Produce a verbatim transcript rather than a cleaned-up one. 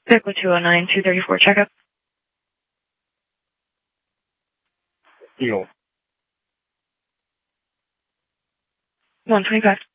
Pickle two oh nine, two thirty-four, checkup. Eagle. one twenty-five.